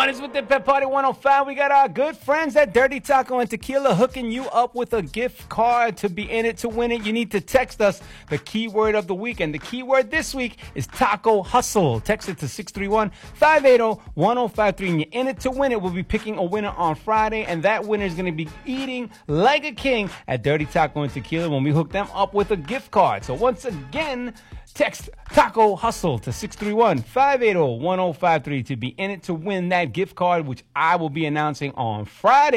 Parties with the Pep Party 105. We got our good friends at Dirty Taco and Tequila hooking you up with a gift card. To be in it to win it, you need to text us the keyword of the week. And the keyword this week is Taco Hustle. Text it to 631-580-1053. And you're in it to win it. We'll be picking a winner on Friday. And that winner is going to be eating like a king at Dirty Taco and Tequila when we hook them up with a gift card. So once again, text Taco Hustle to 631-580-1053 to be in it to win that gift card, which I will be announcing on Friday.